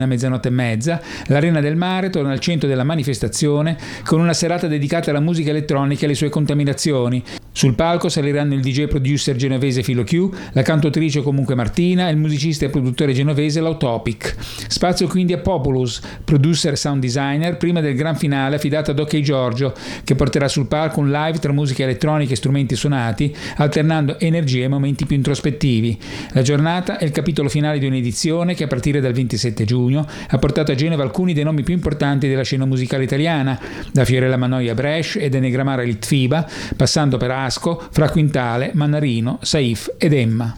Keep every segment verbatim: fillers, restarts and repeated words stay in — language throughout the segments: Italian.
A mezzanotte e mezza, l'Arena del Mare torna al centro della manifestazione con una serata dedicata alla musica elettronica e alle sue contaminazioni. Sul palco saliranno il D J producer genovese Philo Q, la cantautrice comunque Martina e il musicista e produttore genovese Lautopic. Spazio quindi a Populous, producer e sound designer, prima del gran finale affidato ad OK Giorgio, che porterà sul palco un live tra musica elettronica e strumenti suonati, alternando energie e momenti più introspettivi. La giornata è il capitolo finale di un'edizione che a partire dal ventisette giugno ha portato a Genova alcuni dei nomi più importanti della scena musicale italiana, da Fiorella Mannoia a Brescia ed Enegramara Litfiba, passando per Asco, Fra Quintale, Mannarino, Saif ed Emma.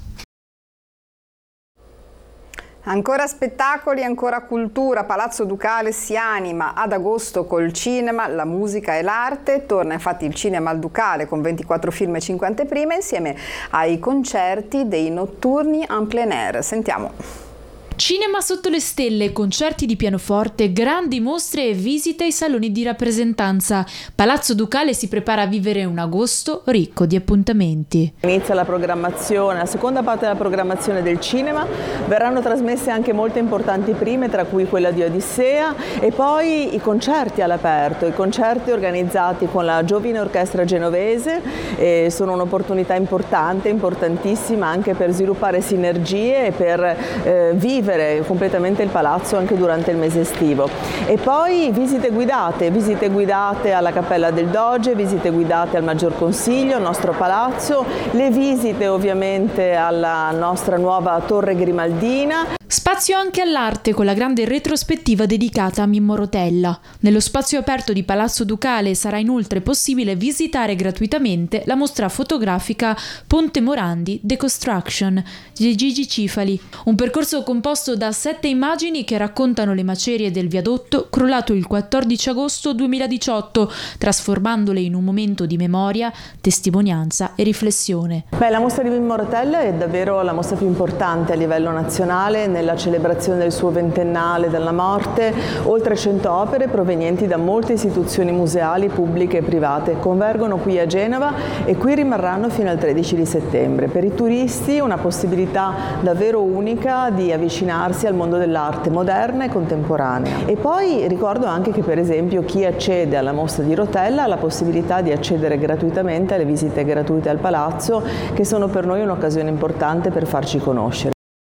Ancora spettacoli, ancora cultura. Palazzo Ducale si anima ad agosto col cinema, la musica e l'arte. Torna infatti il cinema al Ducale con ventiquattro film e cinque anteprime insieme ai concerti dei notturni en plein air. Sentiamo. Cinema sotto le stelle, concerti di pianoforte, grandi mostre e visite ai saloni di rappresentanza. Palazzo Ducale si prepara a vivere un agosto ricco di appuntamenti. Inizia la programmazione, la seconda parte della programmazione del cinema, verranno trasmesse anche molte importanti prime, tra cui quella di Odissea, e poi i concerti all'aperto, i concerti organizzati con la Giovine Orchestra Genovese, e sono un'opportunità importante, importantissima anche per sviluppare sinergie e per eh, vivere completamente il palazzo anche durante il mese estivo. E poi visite guidate, visite guidate alla Cappella del Doge, visite guidate al Maggior Consiglio, al nostro palazzo, le visite ovviamente alla nostra nuova Torre Grimaldina. Spazio anche all'arte con la grande retrospettiva dedicata a Mimmo Rotella. Nello spazio aperto di Palazzo Ducale sarà inoltre possibile visitare gratuitamente la mostra fotografica Ponte Morandi Deconstruction di Gigi Cifali, un percorso composto da sette immagini che raccontano le macerie del viadotto crollato il quattordici agosto duemiladiciotto, trasformandole in un momento di memoria, testimonianza e riflessione. Beh, la mostra di Mimmo Rotella è davvero la mostra più importante a livello nazionale nella celebrazione del suo ventennale dalla morte. Oltre cento opere provenienti da molte istituzioni museali pubbliche e private convergono qui a Genova e qui rimarranno fino al tredici di settembre. Per i turisti una possibilità davvero unica di avvicinarsi al mondo dell'arte moderna e contemporanea. E poi ricordo anche che per esempio chi accede alla mostra di Rotella ha la possibilità di accedere gratuitamente alle visite gratuite al palazzo, che sono per noi un'occasione importante per farci conoscere.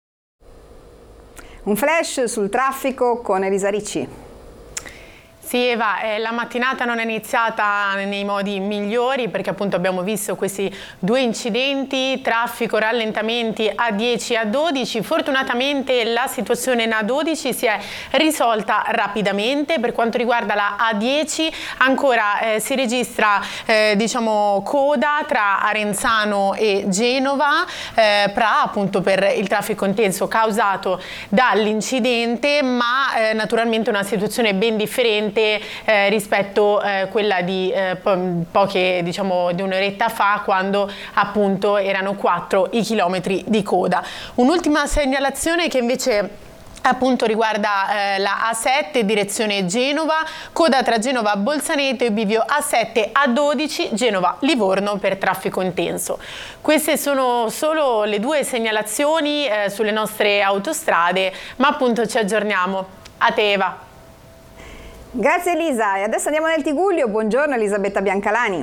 Un flash sul traffico con Elisa Ricci. Sì Eva, eh, la mattinata non è iniziata nei modi migliori perché appunto abbiamo visto questi due incidenti, traffico, rallentamenti A dieci e A dodici. Fortunatamente la situazione in A dodici si è risolta rapidamente. Per quanto riguarda la A dieci ancora eh, si registra eh, diciamo coda tra Arenzano e Genova eh, pra, appunto per il traffico intenso causato dall'incidente, ma eh, naturalmente una situazione ben differente Eh, rispetto a eh, quella di eh, po poche diciamo di un'oretta fa, quando appunto erano quattro i chilometri di coda. Un'ultima segnalazione che invece appunto riguarda eh, la A sette direzione Genova, coda tra Genova Bolzaneto e bivio A sette A dodici Genova Livorno per traffico intenso. Queste sono solo le due segnalazioni eh, sulle nostre autostrade, ma appunto ci aggiorniamo. A te Eva. Grazie Elisa, e adesso andiamo nel Tigullio. Buongiorno Elisabetta Biancalani.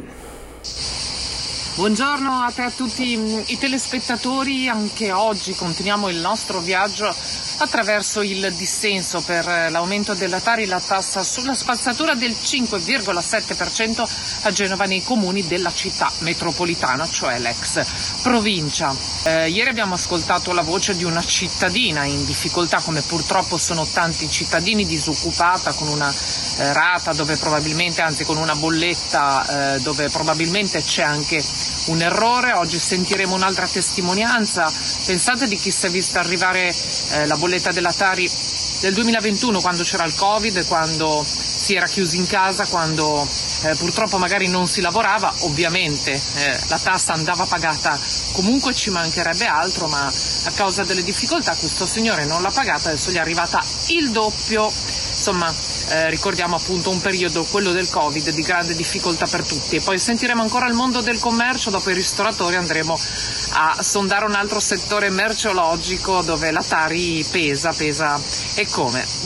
Buongiorno a te e a tutti i telespettatori. Anche oggi continuiamo il nostro viaggio attraverso il dissenso per l'aumento della Tari, la tassa sulla spazzatura del cinque virgola sette per cento a Genova nei comuni della città metropolitana, cioè l'ex provincia. Eh, ieri abbiamo ascoltato la voce di una cittadina in difficoltà, come purtroppo sono tanti cittadini, disoccupata, con una eh, rata dove probabilmente, anzi con una bolletta eh, dove probabilmente c'è anche un errore. Oggi sentiremo un'altra testimonianza. Pensate di chi si è vista arrivare eh, la bolletta della Tari del duemilaventuno, quando c'era il Covid, quando si era chiusi in casa, quando eh, purtroppo magari non si lavorava. Ovviamente eh, la tassa andava pagata comunque, ci mancherebbe altro, ma a causa delle difficoltà questo signore non l'ha pagata, adesso gli è arrivata il doppio. insomma eh, ricordiamo appunto un periodo, quello del Covid, di grande difficoltà per tutti. E poi sentiremo ancora il mondo del commercio, dopo i ristoratori andremo a sondare un altro settore merceologico dove la Tari pesa, pesa e come.